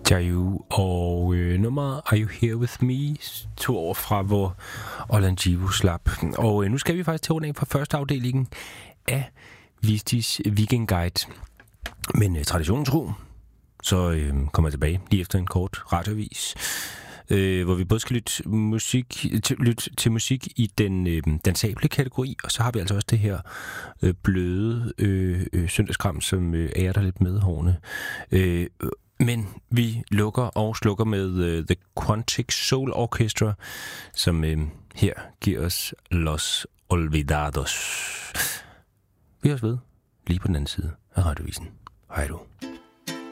Jayu og nummeret Are You Here With Me, 2 år fra hvor Olanjivo slap. Og nu skal vi faktisk til rundt fra første afdelingen af Vistis Weekendguide. Men traditionen tro, så kommer jeg tilbage lige efter en kort radioavis, hvor vi både skal lytte til musik i den dansable kategori, og så har vi altså også det her bløde søndagskram, som ærer der lidt med hårene. Men vi lukker og slukker med The Quantic Soul Orchestra, som her giver os Los Olvidados. Vi høres ved lige på den anden side af radiovisen. Hej du.